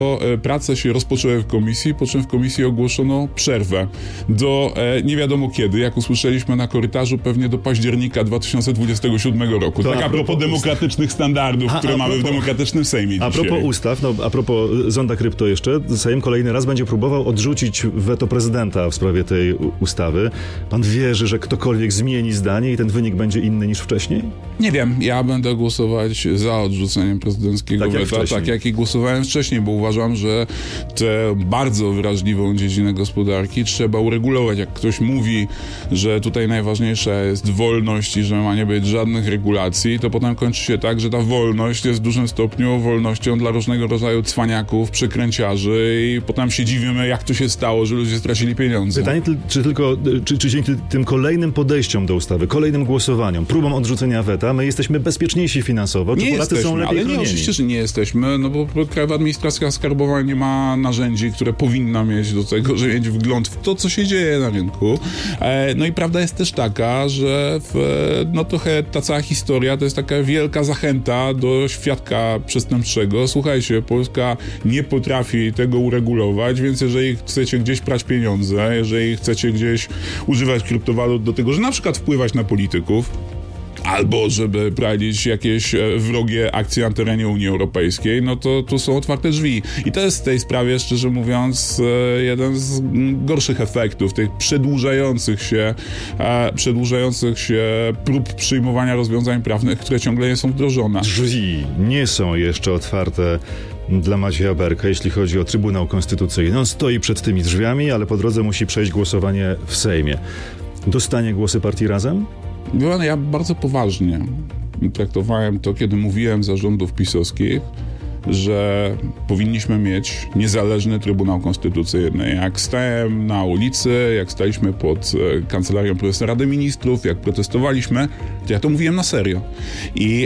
Prace się rozpoczęły w komisji, po czym w komisji ogłoszono przerwę do nie wiadomo kiedy, jak usłyszeliśmy na korytarzu, pewnie do października 2027 roku. Tak a propos demokratycznych standardów, które mamy w demokratycznym Sejmie dzisiaj. A propos ustaw, a propos zonda krypto jeszcze, Sejm kolejny raz będzie próbował odrzucić weto prezydenta w sprawie tej ustawy. Pan wierzy, że ktokolwiek zmieni zdanie i ten wynik będzie inny niż wcześniej? Nie wiem, ja będę głosować za odrzuceniem prezydenckiego weta, tak jak i głosowałem wcześniej, bo uważam, że tę bardzo wrażliwą dziedzinę gospodarki trzeba uregulować. Jak ktoś mówi, że tutaj najważniejsza jest wolność i że ma nie być żadnych regulacji, to potem kończy się tak, że ta wolność jest w dużym stopniu wolnością dla różnego rodzaju cwaniaków, przekręciarzy i potem się dziwimy, jak to się stało, że ludzie stracili pieniądze. Pytanie, czy dzięki tym kolejnym podejściom do ustawy, kolejnym głosowaniom, próbom odrzucenia weta, my jesteśmy bezpieczniejsi finansowo, czy Polacy są lepiej chronieni? Nie, oczywiście, że nie jesteśmy, no bo Krajowa Administracja Skarbowa nie ma narzędzi, które powinna mieć do tego, żeby mieć wgląd w to, co się dzieje na rynku. No i prawda jest też taka, że trochę ta cała historia to jest taka wielka zachęta do świadka przestępczego. Słuchajcie, Polska nie potrafi tego uregulować, więc jeżeli chcecie gdzieś prać pieniądze, jeżeli chcecie gdzieś używać kryptowalut do tego, że na przykład wpływać na polityków, albo żeby prowadzić jakieś wrogie akcje na terenie Unii Europejskiej, no to tu są otwarte drzwi. I to jest w tej sprawie, szczerze mówiąc, jeden z gorszych efektów, tych przedłużających się prób przyjmowania rozwiązań prawnych, które ciągle nie są wdrożone. Drzwi nie są jeszcze otwarte dla Macieja Berka, jeśli chodzi o Trybunał Konstytucyjny. On stoi przed tymi drzwiami, ale po drodze musi przejść głosowanie w Sejmie. Dostanie głosy partii Razem? Ja bardzo poważnie traktowałem to, kiedy mówiłem zarządów pisowskich, że powinniśmy mieć niezależny Trybunał Konstytucyjny. Jak stałem na ulicy, jak staliśmy pod kancelarią prezesa Rady Ministrów, jak protestowaliśmy, to ja to mówiłem na serio. I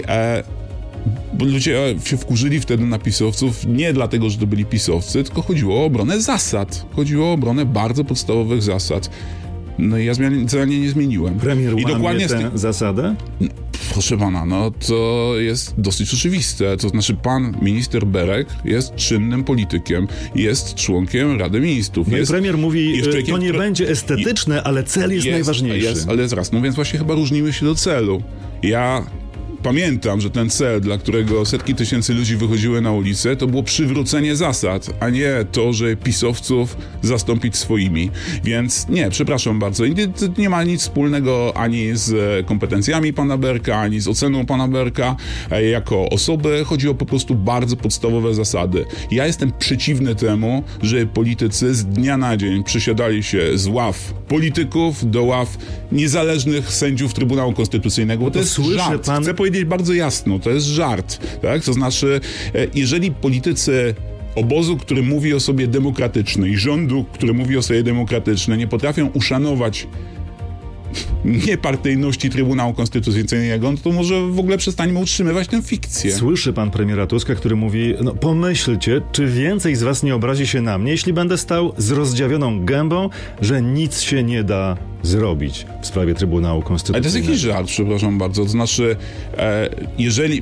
bo ludzie się wkurzyli wtedy na pisowców nie dlatego, że to byli pisowcy, tylko chodziło o obronę zasad. Chodziło o obronę bardzo podstawowych zasad. No i ja zdanie nie zmieniłem. Premier łamie tę zasadę? Proszę pana, to jest dosyć oczywiste. To znaczy pan minister Berek jest czynnym politykiem, jest członkiem Rady Ministrów. No i premier mówi, to nie będzie estetyczne, ale cel jest najważniejszy. Ale zaraz, więc właśnie chyba różnimy się do celu. Ja pamiętam, że ten cel, dla którego setki tysięcy ludzi wychodziły na ulicę, to było przywrócenie zasad, a nie to, że pisowców zastąpić swoimi. Więc nie, przepraszam bardzo, nie ma nic wspólnego ani z kompetencjami pana Berka, ani z oceną pana Berka jako osoby. Chodzi o po prostu bardzo podstawowe zasady. Ja jestem przeciwny temu, że politycy z dnia na dzień przesiadali się z ław polityków do ław niezależnych sędziów Trybunału Konstytucyjnego, bo to jest żart. Chcę powiedzieć bardzo jasno, to jest żart, tak? To znaczy, jeżeli politycy obozu, który mówi o sobie demokratyczny i rządu, który mówi o sobie demokratyczny, nie potrafią uszanować niepartyjności Trybunału Konstytucyjnego, to może w ogóle przestańmy utrzymywać tę fikcję. Słyszy pan premiera Tuska, który mówi, pomyślcie, czy więcej z was nie obrazi się na mnie, jeśli będę stał z rozdziawioną gębą, że nic się nie da zrobić w sprawie Trybunału Konstytucyjnego. Ale to jest jakiś żart, przepraszam bardzo. To znaczy, jeżeli...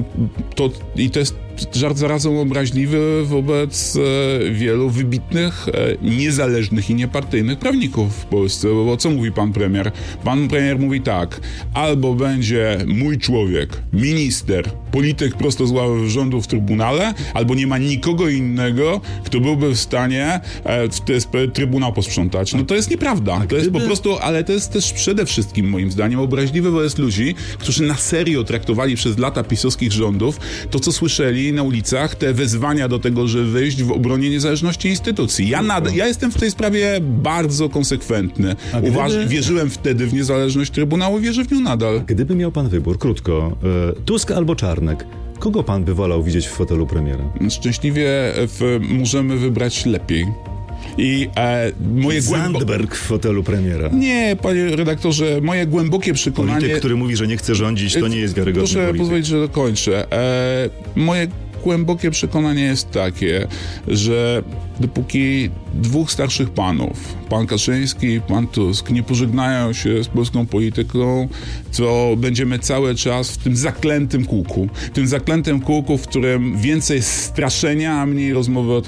to jest żart zarazem obraźliwy wobec wielu wybitnych, niezależnych i niepartyjnych prawników w Polsce. Bo co mówi pan premier? Pan premier mówi tak, albo będzie mój człowiek, minister, polityk prosto z ławy rządu w Trybunale, albo nie ma nikogo innego, kto byłby w stanie Trybunał posprzątać. No to jest nieprawda. To jest po prostu, ale to jest też przede wszystkim moim zdaniem obraźliwe wobec ludzi, którzy na serio traktowali przez lata pisowskich rządów to, co słyszeli na ulicach, te wezwania do tego, żeby wyjść w obronie niezależności instytucji. Ja jestem w tej sprawie bardzo konsekwentny. Wierzyłem wtedy w niezależność Trybunału, wierzę w nią nadal. Gdyby miał pan wybór, krótko, Tusk albo Czarnek, kogo pan by wolał widzieć w fotelu premiera? Szczęśliwie możemy wybrać lepiej. I Zandberg w fotelu premiera. Nie, panie redaktorze, moje głębokie przekonanie... Polityk, który mówi, że nie chce rządzić, to nie jest wiarygodny Proszę polityk. pozwolić, że dokończę. Moje głębokie przekonanie jest takie, że dopóki dwóch starszych panów, pan Kaczyński i pan Tusk, nie pożegnają się z polską polityką, to będziemy cały czas w tym zaklętym kółku, w którym więcej straszenia, a mniej rozmowy o